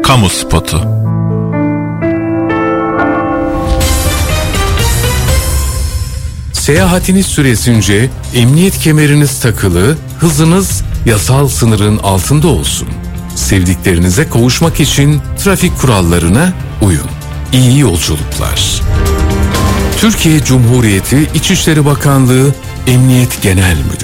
Kamu spotu. Seyahatiniz süresince emniyet kemeriniz takılı, hızınız yasal sınırın altında olsun. Sevdiklerinize kavuşmak için trafik kurallarına uyun. İyi yolculuklar. Türkiye Cumhuriyeti İçişleri Bakanlığı Emniyet Genel Müdürlüğü.